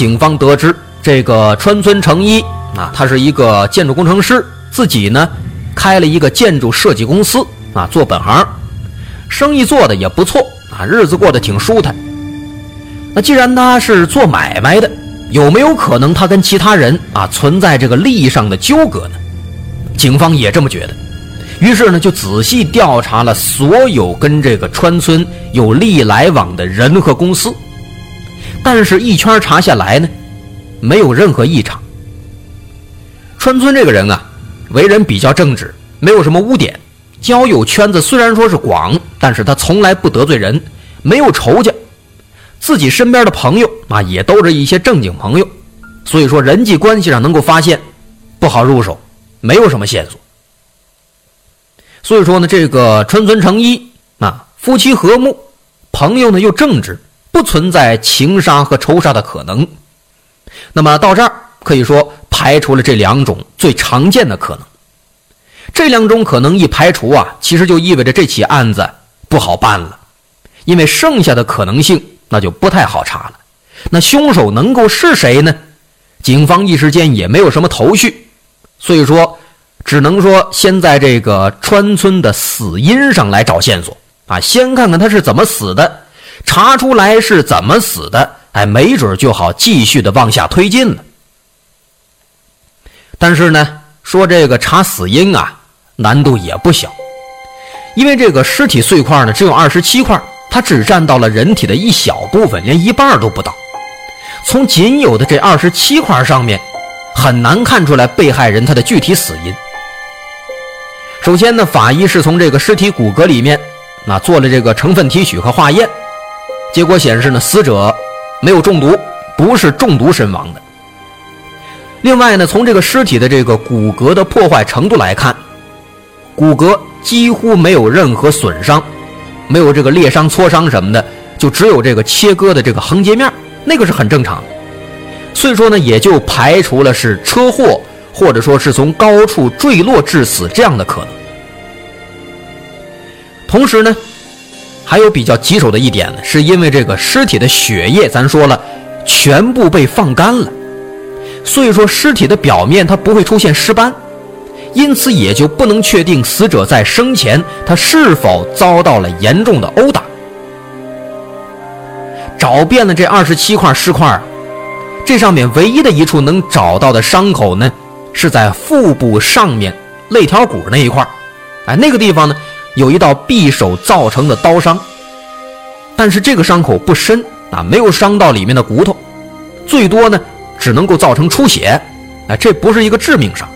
警方得知这个川村诚一他是一个建筑工程师，自己呢开了一个建筑设计公司做本行，生意做的也不错日子过得挺舒坦。那既然他是做买卖的，有没有可能他跟其他人存在这个利益上的纠葛呢？警方也这么觉得，于是呢就仔细调查了所有跟这个川村有利益来往的人和公司，但是一圈查下来呢，没有任何异常。川村这个人为人比较正直，没有什么污点，交友圈子虽然说是广，但是他从来不得罪人，没有仇家，自己身边的朋友也都是一些正经朋友，所以说人际关系上能够发现不好入手，没有什么线索。所以说呢，这个川村诚一夫妻和睦，朋友呢又正直，不存在情杀和仇杀的可能。那么到这儿可以说排除了这两种最常见的可能。这两种可能一排除其实就意味着这起案子不好办了，因为剩下的可能性那就不太好查了。那凶手能够是谁呢？警方一时间也没有什么头绪，所以说只能说先在这个川村的死因上来找线索先看看他是怎么死的，查出来是怎么死的，没准就好继续的往下推进了。但是呢，说这个查死因难度也不小，因为这个尸体碎块呢只有27块，它只占到了人体的一小部分，连一半都不到。从仅有的这27块上面很难看出来被害人他的具体死因。首先呢，法医是从这个尸体骨骼里面做了这个成分提取和化验，结果显示呢，死者没有中毒，不是中毒身亡的。另外呢，从这个尸体的这个骨骼的破坏程度来看，骨骼几乎没有任何损伤，没有这个裂伤挫伤什么的，就只有这个切割的这个横截面，那个是很正常的。所以说呢，也就排除了是车祸或者说是从高处坠落致死这样的可能。同时呢，还有比较棘手的一点呢，是因为这个尸体的血液咱说了全部被放干了，所以说尸体的表面它不会出现尸斑，因此也就不能确定死者在生前他是否遭到了严重的殴打。找遍了这27块尸块，这上面唯一的一处能找到的伤口呢，是在腹部上面肋条骨那一块，那个地方呢有一道匕首造成的刀伤，但是这个伤口不深没有伤到里面的骨头，最多呢只能够造成出血，这不是一个致命伤。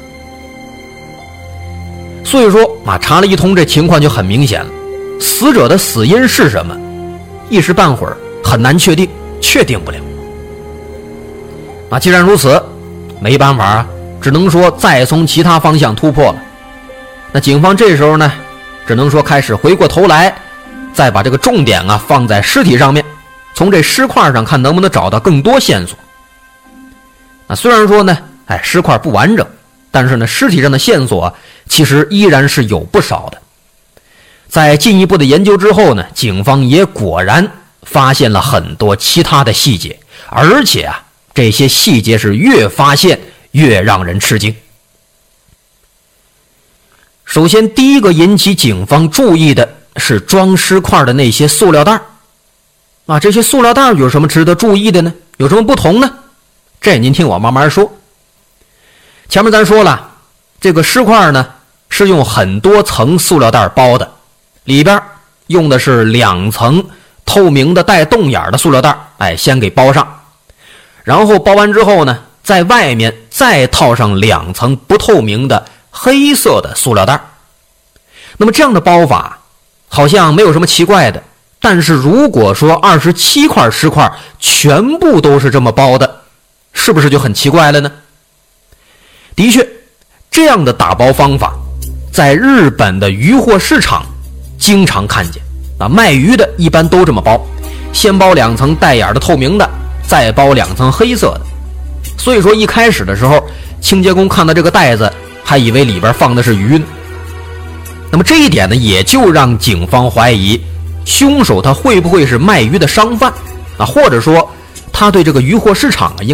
所以说查了一通，这情况就很明显了，死者的死因是什么，一时半会儿很难确定不了。既然如此，没办法只能说再从其他方向突破了。那警方这时候呢，只能说开始回过头来，再把这个重点放在尸体上面，从这尸块上看能不能找到更多线索。虽然说呢尸块不完整，但是呢尸体上的线索其实依然是有不少的。在进一步的研究之后呢，警方也果然发现了很多其他的细节，而且这些细节是越发现越让人吃惊。首先第一个引起警方注意的是装尸块的那些塑料袋这些塑料袋有什么值得注意的呢？有什么不同呢？这您听我慢慢说。前面咱说了，这个尸块呢是用很多层塑料袋包的，里边用的是2层透明的带洞眼的塑料袋，先给包上，然后包完之后呢，在外面再套上2层不透明的黑色的塑料袋。那么这样的包法好像没有什么奇怪的，但是如果说27块尸块全部都是这么包的，是不是就很奇怪了呢？的确，这样的打包方法在日本的鱼货市场经常看见卖鱼的一般都这么包，先包2层带眼的透明的，再包2层黑色的。所以说一开始的时候，清洁工看到这个袋子还以为里边放的是鱼呢。那么这一点呢，也就让警方怀疑凶手他会不会是卖鱼的商贩或者说他对这个鱼货市场